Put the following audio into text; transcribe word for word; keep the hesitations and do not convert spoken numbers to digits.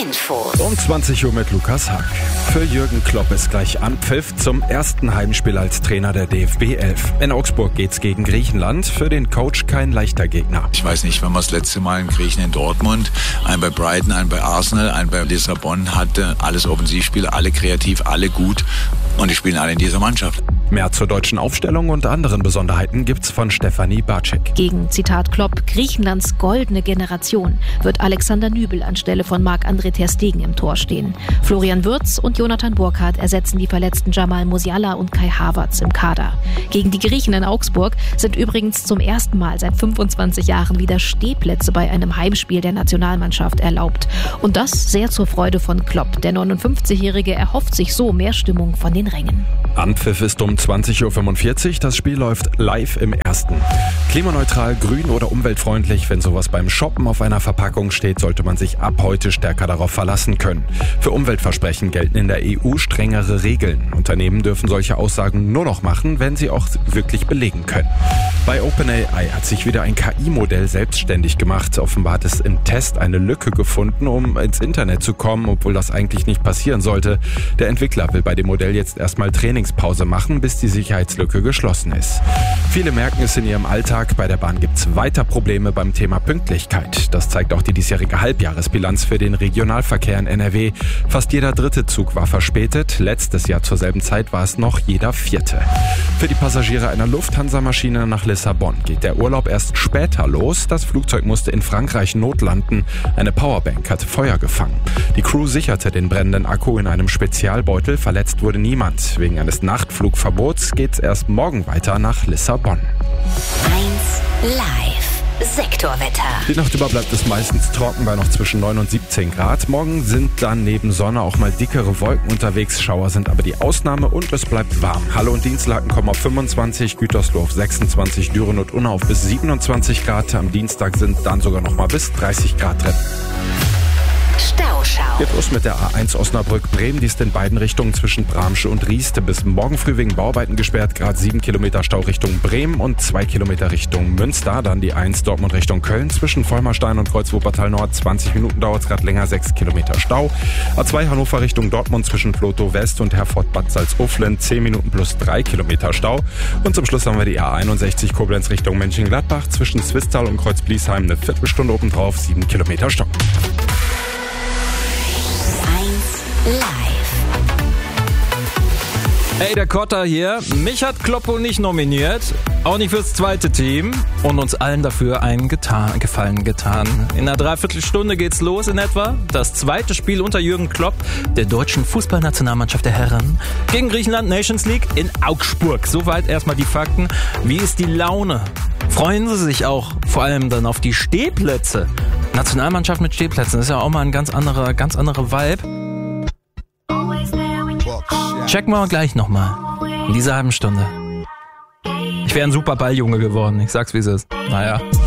Info. Um zwanzig Uhr mit Lukas Hack. Für Jürgen Klopp ist gleich Anpfiff zum ersten Heimspiel als Trainer der D F B elf. In Augsburg geht's gegen Griechenland. Für den Coach kein leichter Gegner. Ich weiß nicht, wenn man das letzte Mal in Griechen in Dortmund, ein bei Brighton, ein bei Arsenal, ein bei Lissabon hatte, alles Offensivspieler, alle kreativ, alle gut und die spielen alle in dieser Mannschaft. Mehr zur deutschen Aufstellung und anderen Besonderheiten gibt's von Stefanie Barczyk. Gegen, Zitat Klopp, Griechenlands goldene Generation wird Alexander Nübel anstelle von Marc-André ter Stegen im Tor stehen. Florian Wirtz und Jonathan Burkhardt ersetzen die verletzten Jamal Musiala und Kai Havertz im Kader. Gegen die Griechen in Augsburg sind übrigens zum ersten Mal seit fünfundzwanzig Jahren wieder Stehplätze bei einem Heimspiel der Nationalmannschaft erlaubt. Und das sehr zur Freude von Klopp. Der neunundfünfzigjährige erhofft sich so mehr Stimmung von den Rängen. Anpfiff ist um zwanzig Uhr fünfundvierzig. Das Spiel läuft live im Ersten. Klimaneutral, grün oder umweltfreundlich, wenn sowas beim Shoppen auf einer Verpackung steht, sollte man sich ab heute stärker darauf verlassen können. Für Umweltversprechen gelten in der E U strengere Regeln. Unternehmen dürfen solche Aussagen nur noch machen, wenn sie auch wirklich belegen können. Bei OpenAI hat sich wieder ein K I-Modell selbstständig gemacht. Offenbar hat es im Test eine Lücke gefunden, um ins Internet zu kommen, obwohl das eigentlich nicht passieren sollte. Der Entwickler will bei dem Modell jetzt erstmal Trainingspause machen, bis die Sicherheitslücke geschlossen ist. Viele merken es in ihrem Alltag. Bei der Bahn gibt es weiter Probleme beim Thema Pünktlichkeit. Das zeigt auch die diesjährige Halbjahresbilanz für den Regionalverkehr in N R W. Fast jeder dritte Zug war verspätet. Letztes Jahr zur selben Zeit war es noch jeder vierte. Für die Passagiere einer Lufthansa-Maschine nach Lissabon geht der Urlaub erst später los. Das Flugzeug musste in Frankreich notlanden. Eine Powerbank hatte Feuer gefangen. Die Crew sicherte den brennenden Akku in einem Spezialbeutel. Verletzt wurde niemand. Wegen eines Nachtflugverbots geht's erst morgen weiter nach Lissabon. eins live Sektorwetter. Die Nacht über bleibt es meistens trocken bei noch zwischen neun und siebzehn Grad. Morgen sind dann neben Sonne auch mal dickere Wolken unterwegs. Schauer sind aber die Ausnahme und es bleibt warm. Halle und Dienstlaken kommen auf fünfundzwanzig, Gütersloh auf sechsundzwanzig, Düren und Unna auf bis siebenundzwanzig Grad. Am Dienstag sind dann sogar noch mal bis dreißig Grad drin. Stauschau. Geht los mit der A eins Osnabrück-Bremen. Die ist in beiden Richtungen zwischen Bramsche und Rieste bis morgen früh wegen Bauarbeiten gesperrt. Gerade sieben Kilometer Stau Richtung Bremen und zwei Kilometer Richtung Münster. Dann die eins Dortmund Richtung Köln zwischen Vollmerstein und Kreuz-Wuppertal Nord. zwanzig Minuten dauert es gerade länger, sechs Kilometer Stau. A zwei Hannover Richtung Dortmund zwischen Flotow West und Herford-Bad Salzuflen. zehn Minuten plus drei Kilometer Stau. Und zum Schluss haben wir die A einundsechzig Koblenz Richtung Mönchengladbach zwischen Zwistal und Kreuz-Bliesheim. Eine Viertelstunde obendrauf, sieben Kilometer Stau. Live. Hey, der Kotter hier. Mich hat Klopp wohl nicht nominiert. Auch nicht fürs zweite Team. Und uns allen dafür einen getan, Gefallen getan. In einer Dreiviertelstunde geht's los in etwa. Das zweite Spiel unter Jürgen Klopp, der deutschen Fußballnationalmannschaft der Herren, gegen Griechenland Nations League in Augsburg. Soweit erstmal die Fakten. Wie ist die Laune? Freuen Sie sich auch vor allem dann auf die Stehplätze? Nationalmannschaft mit Stehplätzen, das ist ja auch mal ein ganz anderer, ganz anderer Vibe. Checken wir gleich nochmal. In dieser halben Stunde. Ich wäre ein super Balljunge geworden, ich sag's wie es ist. Naja.